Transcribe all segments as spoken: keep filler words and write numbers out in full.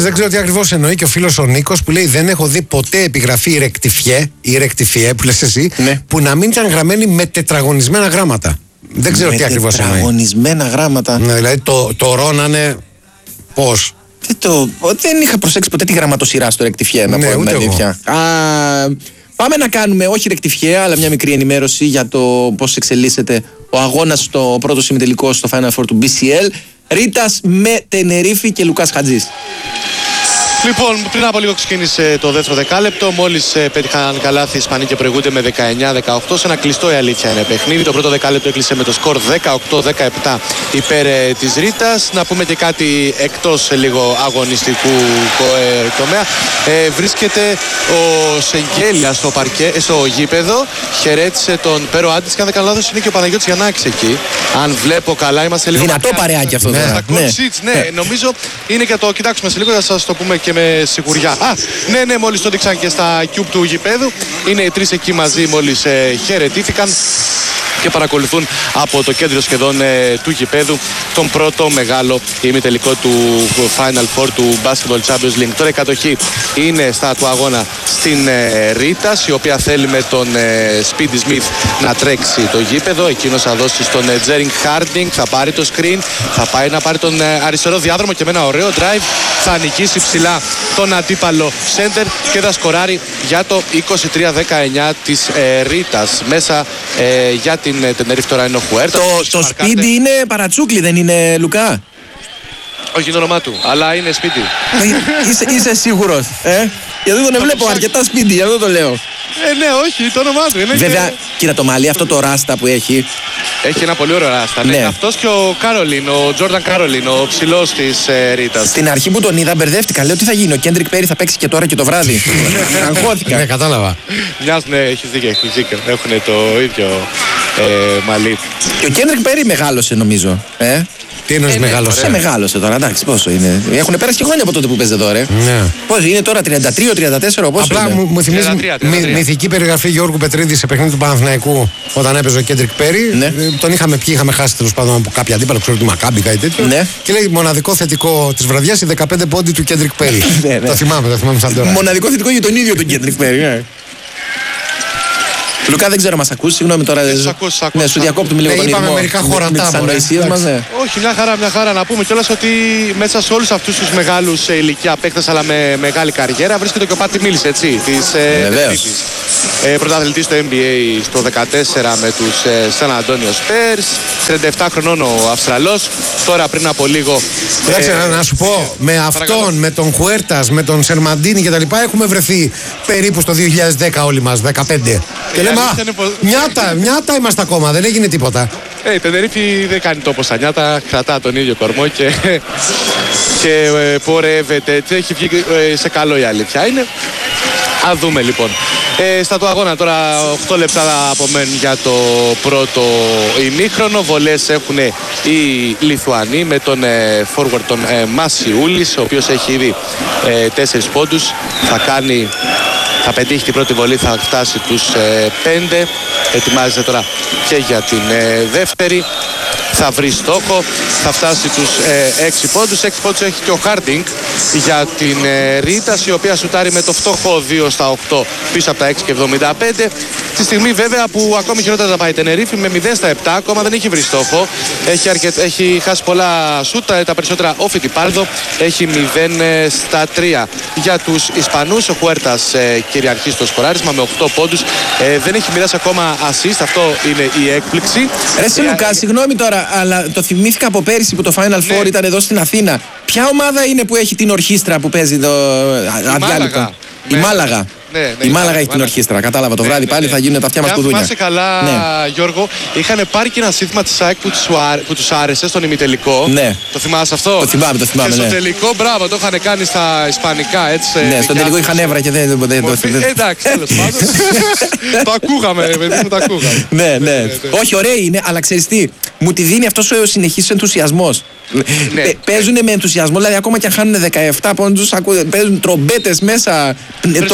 δεν ξέρω τι ακριβώς εννοεί και ο φίλος ο Νίκος που λέει: δεν έχω δει ποτέ επιγραφή ρεκτιφιέ ή ρεκτιφιέ που λες εσύ, ναι. που να μην ήταν γραμμένη με τετραγωνισμένα γράμματα. Δεν ξέρω με τι ακριβώς εννοεί. Τετραγωνισμένα γράμματα. Ναι, δηλαδή το, το ρο να είναι πώς. Τι το, δεν είχα προσέξει ποτέ τη γραμματοσυρά στο ρεκτιφιέ, να ναι, πω την αλήθεια. Α, πάμε να κάνουμε, όχι ρεκτιφιέ, αλλά μια μικρή ενημέρωση για το πώς εξελίσσεται ο αγώνας στο πρώτο ημιτελικό στο Final Four του μπι σι ελ. Ρίτας με Τενερίφη και Λουκάς Χατζής. Λοιπόν, πριν από λίγο ξεκίνησε το δεύτερο δεκάλεπτο. Μόλις ε, πέτυχαν καλάθι οι Ισπανοί και προηγούνται με δεκαεννιά δεκαοκτώ. Σε ένα κλειστό, η αλήθεια είναι, παιχνίδι. Το πρώτο δεκάλεπτο έκλεισε με το σκορ δεκαοκτώ δεκαεπτά υπέρ ε, της Ρίτας. Να πούμε και κάτι εκτός ε, λίγο αγωνιστικού ε, τομέα. Ε, βρίσκεται ο Σεγγέλια στο, παρκέ, στο γήπεδο. Χαιρέτησε τον Πέρο Άντης και αν δεν κάνω λάθος είναι και ο Παναγιώτης Γιαννάκης εκεί. Αν βλέπω καλά, είμαστε λίγο. Δυνατό παρεάκι αυτό. Ναι, ναι. ναι, ναι, νομίζω είναι και το κοιτάξουμε σε λίγο, θα σας το πούμε και με σιγουριά. Α, ναι, ναι, μόλις το δείξαν και στα Cube του γηπέδου. Είναι οι τρεις εκεί μαζί, μόλις ε, χαιρετήθηκαν και παρακολουθούν από το κέντρο σχεδόν ε, του γηπέδου τον πρώτο μεγάλο ημιτελικό του Final Four του Basketball Champions League. Τώρα η κατοχή είναι στα του αγώνα στην ε, Ρίτας, η οποία θέλει με τον ε, Speedy Smith να τρέξει το γήπεδο. Εκείνος θα δώσει στον ε, Jering Harding, θα πάρει το screen, θα πάει να πάρει τον ε, αριστερό διάδρομο και με ένα ωραίο drive θα νικήσει ψηλά τον αντίπαλο center και θα σκοράρει για το είκοσι τρία δεκαεννιά της ε, Ρίτας. Μέσα ε, για την Τενερίφη τώρα είναι ο Χουέρτα. Το, το Speedy είναι παρατσούκλι, δεν είναι, Λουκά? Όχι είναι το όνομά του, αλλά είναι Speedy. είσαι, είσαι σίγουρος, ε? Γιατί δεν βλέπω αρκετά Speedy, γι' αυτό το λέω. Ε, ναι, όχι, το όνομά του είναι. Βέβαια, και... κοίτα το μαλλί, αυτό το ράστα που έχει. Έχει ένα πολύ ωραίο ράστα. Ναι. Ναι. Αυτός και ο Κάρολιν, ο Τζόρνταν Κάρολιν, ο ψηλός της ε, Ρίτας. Στην αρχή που τον είδα, μπερδεύτηκα. Λέω τι θα γίνει, ο Κέντρικ Πέρι θα παίξει και τώρα και το βράδυ. Αγχώθηκα. Ναι, κατάλαβα. Μιας, ναι, έχεις δίκιο, έχεις δίκιο. Έχουν το ίδιο ε, μαλλί. Και ο Κέντρικ Πέρι μεγάλωσε, νομίζω. Ε? Τι εννοείς μεγάλωσε? Ε, μεγάλωσε τώρα, εντάξει, πόσο είναι. Έχουν πέρασει και χρόνια από τότε που παίζετε τώρα. Ε. Ναι. Πώς είναι τώρα, τριάντα τρία τριάντα τέσσερα, πόσο? Απλά είναι? μου, μου θυμίζει τριάντα τρία, τριάντα τρία. μυ, μυθική περιγραφή Γιώργου Πετρίδη σε παιχνίδι του Παναθηναϊκού όταν έπαιζε ο Κέντρικ Πέρι. Ναι. Τον είχαμε πιει, είχαμε χάσει τέλος πάντων από κάποια αντίπαλο, ξέρω του Μακάμπι, κάτι τέτοιο. Ναι. Και λέει μοναδικό θετικό της βραδιάς οι δεκαπέντε πόντι του Κέντρικ Πέρι. Ναι, ναι. Το θυμάμαι, το θυμάμαι σαν τώρα. Μοναδικό θετικό για τον ίδιο τον Κέντρικ Πέρι. Ναι. Λουκά, δεν ξέρω, μας ακούσει, συγγνώμη τώρα. Ναι, ακούς, ακούς, ναι, σου διακόπτουμε λίγο ναι, τον είπαμε ήρμο, μερικά χωρατά, με, με τις ανοησίες μας, ναι. Όχι, μια χαρά, μια χαρά. Να πούμε κιόλας ότι μέσα σε όλους αυτούς τους μεγάλους σε ηλικία παίκτες αλλά με μεγάλη καριέρα βρίσκεται και ο Πάτι Μίλς, έτσι, της ε, Βεβαίως. ε, πρωταθλητής στο N B A στο δεκατέσσερα με τους ε, Σαν Αντώνιο Σπέρς. τριάντα επτά χρονών ο Αυστραλός. Τώρα πριν από λίγο. Εντάξει, ε, να σου πω, με παρακαλώ. αυτόν, με τον Χουέρτας, με τον Σερμαντίνη κτλ. Έχουμε βρεθεί περίπου στο δύο χιλιάδες δέκα όλοι μας, δεκαπέντε. Και λέμε, α, νιάτα, νιάτα είμαστε ακόμα, δεν έγινε τίποτα. Ε, η Τενερίφη δεν κάνει τόπο στα νιάτα, κρατά τον ίδιο κορμό και, και ε, πορεύεται. Έτσι, έχει βγει ε, σε καλό η αλήθεια είναι. Α δούμε λοιπόν. Ε, στα του αγώνα τώρα οκτώ λεπτά απομένουν για το πρώτο ημίχρονο. Βολές έχουν οι Λιθουανοί με τον ε, forward τον ε, Μασιούλης, ο οποίος έχει ήδη ε, τέσσερις πόντους. Θα κάνει... Θα πετύχει την πρώτη βολή, θα φτάσει τους ε, πέντε. Ετοιμάζεται τώρα και για την ε, δεύτερη. Θα βρει στόχο, θα φτάσει τους ε, έξι πόντους. έξι πόντους έχει και ο Χάρντινγκ για την ε, Ρίτας, η οποία σουτάρει με το φτωχό δύο στα οκτώ πίσω από τα έξι και εβδομήντα πέντε. Τη στιγμή βέβαια που ακόμη χειρότερα θα πάει η Τενερίφη με μηδέν στα επτά, ακόμα δεν έχει βρει στόχο. Έχει, αρκετ, έχει χάσει πολλά σούτα, τα περισσότερα ο Φιτιπάλδο. Έχει μηδέν στα τρία για τους Ισπανούς. Ο Χουέρτας ε, κυριαρχεί στο σκοράρισμα με οκτώ πόντους. Ε, δεν έχει μοιράσει ακόμα assist, αυτό είναι η έκπληξη. Ρε σε Λουκά, συγγνώμη τώρα, αλλά το θυμήθηκα από πέρυσι που το Final Four ναι. ήταν εδώ στην Αθήνα. Ποια ομάδα είναι που έχει την ορχήστρα που παίζει το αδιάλειπτο? Η ναι. Μάλαγα. Ναι, ναι, η Μάλαγα έχει την ορχήστρα. Κατάλαβα το ναι, βράδυ ναι, πάλι ναι. θα γίνουν τα αυτιά μας κουδούνια. Αν θυμάσαι καλά, ναι. Γιώργο, είχαν πάρει και ένα σύνθημα της ΑΕΚ που, που τους άρεσε στον ημιτελικό. Ναι. Το θυμάσαι αυτό? Το θυμάμαι, το θυμάμαι. Και στο ναι. τελικό, μπράβο, το είχαν κάνει στα ισπανικά. Έτσι, ναι, στο τελικό είχαν έβρα και δεν. Εντάξει, τέλος πάντων. Το ακούγαμε, ρε παιδί μου, το ακούγαμε. Ναι, ναι. Όχι, ωραία είναι, αλλά ξέρεις τι, μου τη δίνει αυτός ο συνεχής ενθουσιασμός. Ναι, ε, παίζουν ναι. με ενθουσιασμό, δηλαδή ακόμα και αν χάνουν δεκαεπτά πόντους, παίζουν τρομπέτες μέσα. Το δουλεύουν το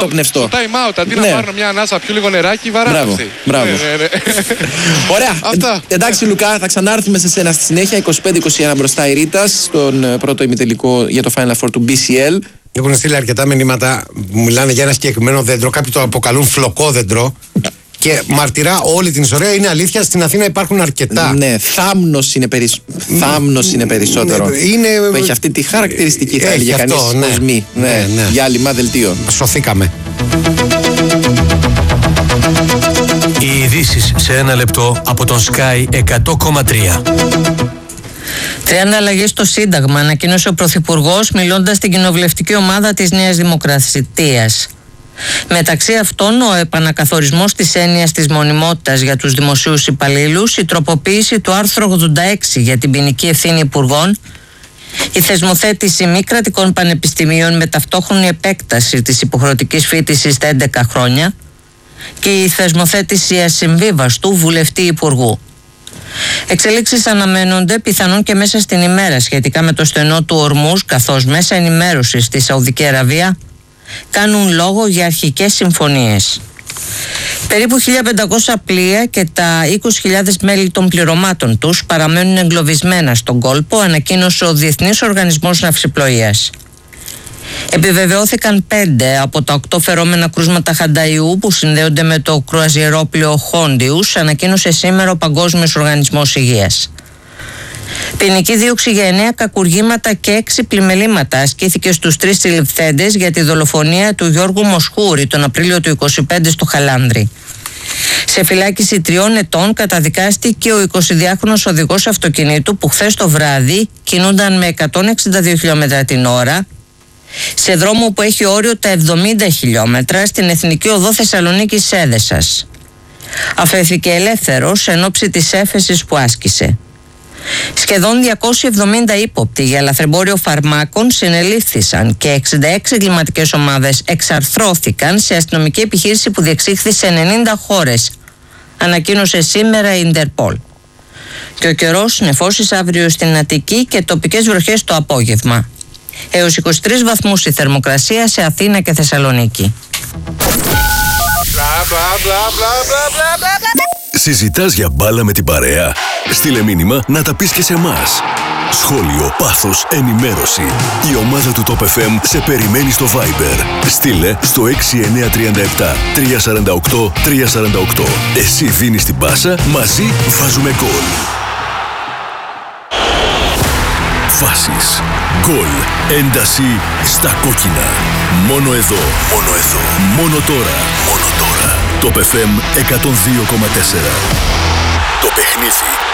το πνευστό. Στο time out, αντί ναι. να πάρουν μια ανάσα, πιο λίγο νεράκι, βαράνε αυτοί. Μπράβο. Ναι, ναι, ναι. Ωραία. Αυτά. Ε, εντάξει, Λουκά, θα ξανάρθουμε σε σένα στη συνέχεια. είκοσι πέντε είκοσι ένα μπροστά η Ρίτας, στον πρώτο ημιτελικό για το Final Four του μπι σι ελ. Έχουν στείλει αρκετά μηνύματα που μιλάνε για ένα συγκεκριμένο δέντρο. Κάποιοι το αποκαλούν φλοκό δέντρο. Και μαρτυρά όλη την ιστορία. Είναι αλήθεια, στην Αθήνα υπάρχουν αρκετά. Ναι, θάμνος είναι, περισ... θάμνος είναι περισσότερο. Ναι, είναι... Που έχει αυτή τη χαρακτηριστική, θα έλεγε κανείς, ναι. οσμή. Ναι, ναι, ναι. Διάλειμμα δελτίων. Σωθήκαμε. Οι ειδήσεις σε ένα λεπτό από τον Sky εκατό κόμμα τρία. τριάντα αλλαγές στο Σύνταγμα, ανακοίνωσε ο Πρωθυπουργός μιλώντας στην κοινοβουλευτική ομάδα της Νέας Δημοκρατίας. Μεταξύ αυτών, ο επανακαθορισμός της έννοιας της μονιμότητας για τους δημοσίους υπαλλήλους, η τροποποίηση του άρθρου ογδόντα έξι για την ποινική ευθύνη υπουργών, η θεσμοθέτηση μη κρατικών πανεπιστημίων με ταυτόχρονη επέκταση της υποχρεωτικής φοιτησης στα έντεκα χρόνια και η θεσμοθέτηση ασυμβίβαστου βουλευτή υπουργού. Εξελίξεις αναμένονται πιθανόν και μέσα στην ημέρα σχετικά με το στενό του Ορμούζ, καθώς μέσα ενημέρωσης στη Σαουδική Αραβία κάνουν λόγο για αρχικές συμφωνίες. Περίπου χίλια πεντακόσια πλοία και τα είκοσι χιλιάδες μέλη των πληρωμάτων τους παραμένουν εγκλωβισμένα στον κόλπο, ανακοίνωσε ο Διεθνής Οργανισμός Ναυσιπλοείας. Επιβεβαιώθηκαν πέντε από τα οκτώ φερόμενα κρούσματα χανταϊού που συνδέονται με το κρουαζιερόπλοιο Χόντιους, ανακοίνωσε σήμερα ο Παγκόσμιος Οργανισμός Υγείας. Ποινική δίωξη για εννέα κακουργήματα και έξι πλημελήματα ασκήθηκε στους τρεις συλληφθέντες για τη δολοφονία του Γιώργου Μοσχούρη τον Απρίλιο του είκοσι πέντε στο Χαλάνδρι. Σε φυλάκιση τριών ετών καταδικάστηκε ο εικοσιδυάχρονος οδηγός αυτοκινήτου που χθες το βράδυ κινούνταν με εκατόν εξήντα δύο χιλιόμετρα την ώρα σε δρόμο που έχει όριο τα εβδομήντα χιλιόμετρα στην Εθνική Οδό Θεσσαλονίκης Έδεσας. Αφέθηκε ελεύθερος εν ώψη της έφεσης που άσκησε. Σχεδόν διακόσιοι εβδομήντα ύποπτοι για λαθρεμπόριο φαρμάκων συνελήφθησαν και εξήντα έξι εγκληματικές ομάδες εξαρθρώθηκαν σε αστυνομική επιχείρηση που διεξήχθη σε ενενήντα χώρες, ανακοίνωσε σήμερα η Ιντερπολ. Και ο καιρός νεφώσεις αύριο στην Αττική και τοπικές βροχές το απόγευμα. Έως είκοσι τρεις βαθμούς η θερμοκρασία σε Αθήνα και Θεσσαλονίκη. Συζητάς για μπάλα με την παρέα? Στείλε μήνυμα να τα πεις και σε εμάς. Σχόλιο, πάθος, ενημέρωση. Η ομάδα του Top εφ εμ σε περιμένει στο Viber. Στείλε στο έξι εννιά τρία επτά τρία τέσσερα οκτώ τρία τέσσερα οκτώ. Εσύ δίνεις την πάσα, μαζί βάζουμε γκολ. Φάσεις, γκολ, ένταση στα κόκκινα. Μόνο εδώ, μόνο εδώ, μόνο τώρα, μόνο τώρα. Top εφ εμ εκατόν δύο κόμμα τέσσερα. Το παιχνίδι